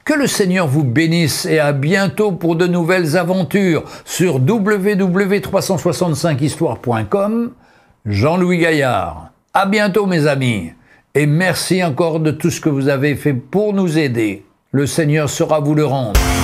Que le Seigneur vous bénisse et à bientôt pour de nouvelles aventures sur www.365histoire.com. Jean-Louis Gaillard. À bientôt mes amis. Et merci encore de tout ce que vous avez fait pour nous aider. Le Seigneur saura vous le rendre.